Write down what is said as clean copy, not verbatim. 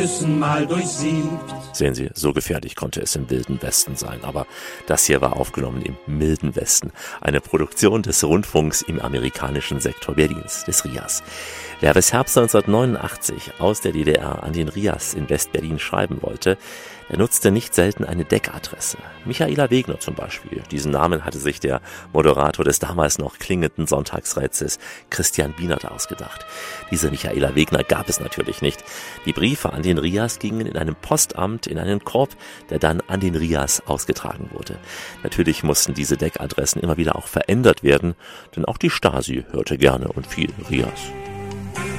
mal durchsiebt. Sehen Sie, so gefährlich konnte es im Wilden Westen sein. Aber das hier war aufgenommen im Milden Westen. Eine Produktion des Rundfunks im amerikanischen Sektor Berlins, des RIAS. Wer bis Herbst 1989 aus der DDR an den RIAS in West-Berlin schreiben wollte, der nutzte nicht selten eine Deckadresse. Michaela Wegner zum Beispiel. Diesen Namen hatte sich der Moderator des damals noch klingenden Sonntagsrätsels Christian Bienert ausgedacht. Diese Michaela Wegner gab es natürlich nicht. Die Briefe an den RIAS gingen in einem Postamt in einen Korb, der dann an den RIAS ausgetragen wurde. Natürlich mussten diese Deckadressen immer wieder auch verändert werden, denn auch die Stasi hörte gerne und viel RIAS.